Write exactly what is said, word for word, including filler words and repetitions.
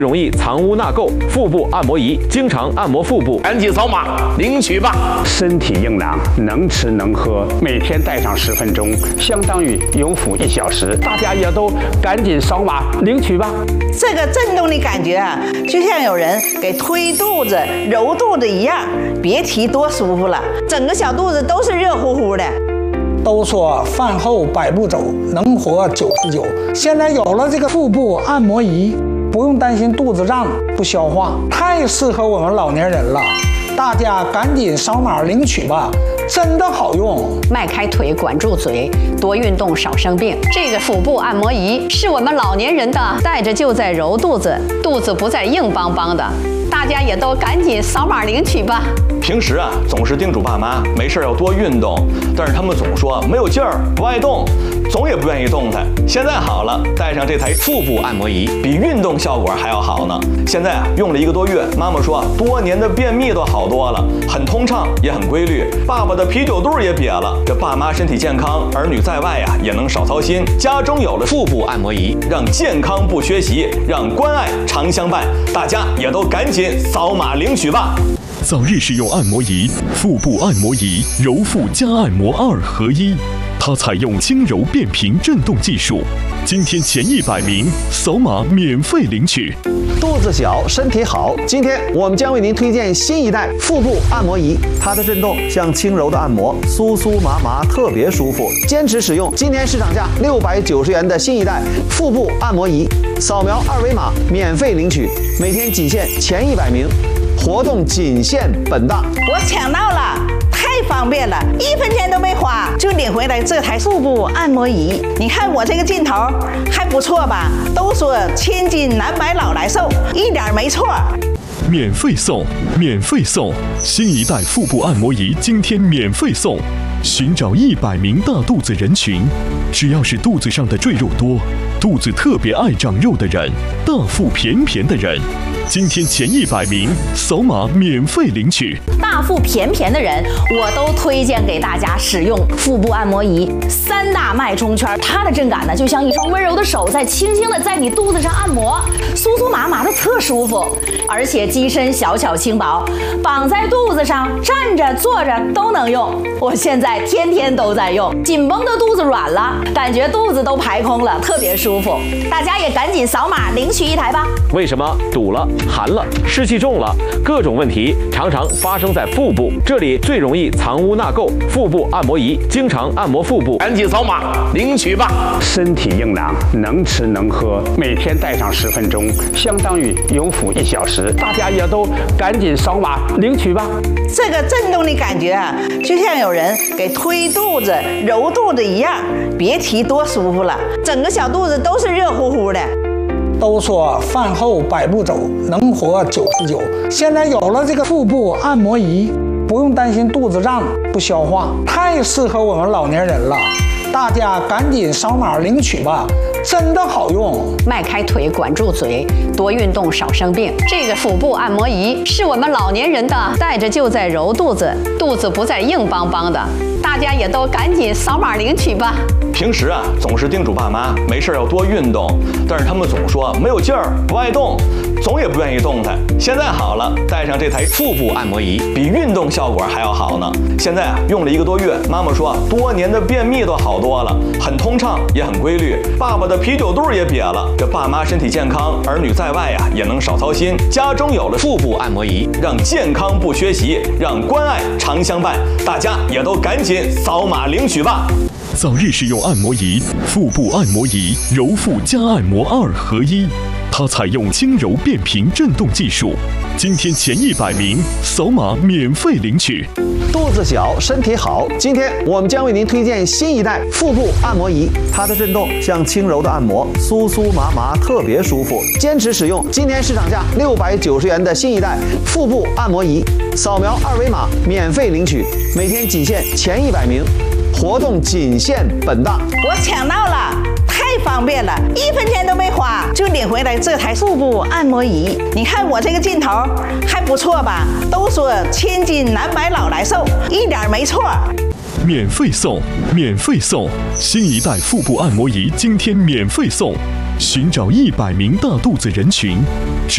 容易藏污纳垢，腹部按摩仪经常按摩腹部， 赶紧扫码领取吧！ 身体硬朗，能吃能喝，每天戴上十分钟，相当于有腹一小时。大家也都赶紧扫码领取吧！ 这个震动的感觉啊，就像有人给推肚子、揉肚子一样，别提多舒服了，整个小肚子都是热乎乎的。 都说饭后百步走，能活九十九。现在有了这个腹部按摩仪，不用担心肚子胀不消化，太适合我们老年人了。大家赶紧扫码领取吧，真的好用。 迈开腿，管住嘴，多运动少生病。这个腹部按摩仪是我们老年人的，戴着就在揉肚子，肚子不再硬邦邦的。大家也都赶紧扫码领取吧。 平时啊，总是叮嘱爸妈没事要多运动，但是他们总说没有劲儿，不爱动，总也不愿意动弹。现在好了，带上这台腹部按摩仪，比运动效果还要好呢。现在啊，用了一个多月，妈妈说多年的便秘都好多了，很通畅，也很规律。爸爸的啤酒肚也瘪了，这爸妈身体健康，儿女在外呀、啊、也能少操心。家中有了腹部按摩仪，让健康不缺席，让关爱常相伴。大家也都赶紧扫码领取吧！ 早日使用按摩仪，腹部按摩仪，揉腹加按摩二合一。它采用轻柔变频震动技术。今天前一百名扫码免费领取。 肚子小，身体好。今天我们将为您推荐新一代腹部按摩仪，它的震动像轻柔的按摩，酥酥麻麻，特别舒服。坚持使用，今天市场价六百九十元的新一代腹部按摩仪，扫描二维码免费领取。每天仅限前一百名，活动仅限本档。 我抢到了！太方便了，一分钱都没花就领回来这台腹部按摩仪。你看我这个劲头还不错吧？都说千金难买老来瘦，一点没错。 免费送，免费送！新一代腹部按摩仪今天免费送。寻找一百名大肚子人群，只要是肚子上的赘肉多，肚子特别爱长肉的人，大腹便便的人。今天前一百名扫码免费领取。 大腹便便的人，我都推荐给大家使用腹部按摩仪。三大脉冲圈，它的震感呢，就像一双温柔的手在轻轻的在你肚子上按摩，酥酥麻麻的特舒服。而且机身小巧轻薄，绑在肚子上，站着坐着都能用。我现在天天都在用，紧绷的肚子软了，感觉肚子都排空了，特别舒服。大家也赶紧扫码领取一台吧。 为什么堵了、寒了、湿气重了，各种问题常常发生在腹部，这里最容易藏污纳垢。腹部按摩仪经常按摩腹部， 赶紧扫码领取吧！ 身体硬朗，能吃能喝，每天戴上十分钟，相当于有腹一小时。大家也都赶紧扫码领取吧！ 这个震动的感觉啊，就像有人给推肚子、揉肚子一样，别提多舒服了，整个小肚子都是热乎乎的。 都说饭后百步走，能活九十九。现在有了这个腹部按摩仪，不用担心肚子胀不消化，太适合我们老年人了。大家赶紧扫码领取吧，真的好用。 迈开腿，管住嘴，多运动少生病。这个腹部按摩仪是我们老年人的，戴着就在揉肚子，肚子不再硬邦邦的。大家也都赶紧扫码领取吧。 平时啊，总是叮嘱爸妈没事要多运动，但是他们总说没有劲儿，不爱动，总也不愿意动弹。现在好了，带上这台腹部按摩仪，比运动效果还要好呢。现在啊，用了一个多月，妈妈说多年的便秘都好多了，很通畅，也很规律。爸爸的啤酒肚也瘪了，这爸妈身体健康，儿女在外呀、啊、也能少操心。家中有了腹部按摩仪，让健康不缺席，让关爱常相伴。大家也都赶紧扫码领取吧！ 早日使用按摩仪，腹部按摩仪，揉腹加按摩二合一。它采用轻柔变频震动技术。今天前一百名扫码免费领取。 肚子小，身体好。今天我们将为您推荐新一代腹部按摩仪，它的震动像轻柔的按摩，酥酥麻麻，特别舒服。坚持使用，今天市场价六百九十元的新一代腹部按摩仪，扫描二维码免费领取。每天仅限前一百名，活动仅限本档。 我抢到了！太方便了，一分钱都没花就领回来这台腹部按摩仪。你看我这个劲头还不错吧？都说千金难买老来瘦，一点没错。 免费送，免费送！新一代腹部按摩仪今天免费送。寻找一百名大肚子人群，